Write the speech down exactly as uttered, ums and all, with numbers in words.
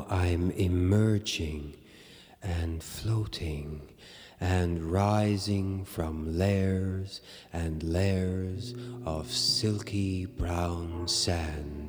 now I'm emerging and floating and rising from layers and layers of silky brown sand.